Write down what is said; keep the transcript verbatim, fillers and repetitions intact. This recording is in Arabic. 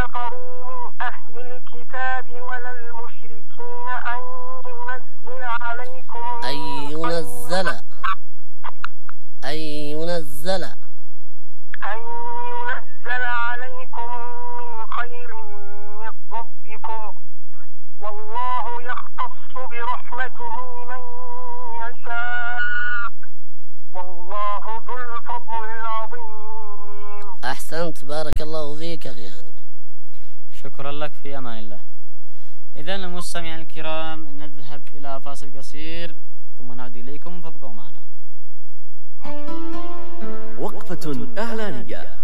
كفروا من أهل الكتاب ولا المشركين أن ينزل عليكم أي ينزل أي ينزل أن ينزل عليكم من خير من ربكم والله يختص برحمته من يشاء والله ذو الفضل العظيم. أحسنت، بارك الله فيك أخي هاني. شكرا لك، في أمان الله. إذن المستمعين الكرام نذهب إلى فاصل قصير ثم نعود إليكم فابقوا معنا. وقفة إعلانية.